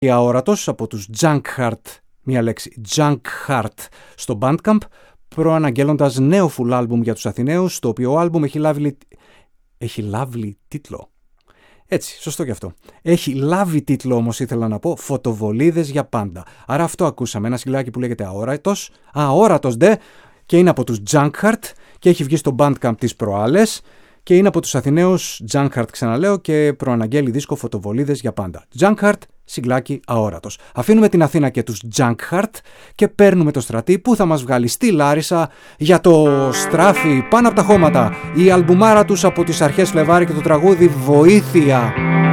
Αόρατος από τους Junk Heart, μία λέξη, Junk Heart, στο Bandcamp, προαναγγέλλοντας νέο full album για τους Αθηναίους, το οποίο album έχει λαύλει τίτλο. Έτσι, σωστό και αυτό. Έχει λάβει τίτλο όμως, ήθελα να πω, Φωτοβολίδες για πάντα. Άρα αυτό ακούσαμε, ένα σκυλάκι που λέγεται Αόρατος ντε, και είναι από τους Junk Heart και έχει βγει στο Bandcamp τις προάλλες και είναι από τους Αθηναίους Junk Heart, ξαναλέω, και προαναγγέλει δίσκο Φωτοβολίδες για πάντα. Junk Heart, συγκλάκι Αόρατος. Αφήνουμε την Αθήνα και τους Junk Heart και παίρνουμε το Στρατή που θα μας βγάλει στη Λάρισα για το Στράφι πάνω από τα χώματα. Η αλμπουμάρα τους από τις αρχές Φλεβάρι και το τραγούδι Βοήθεια.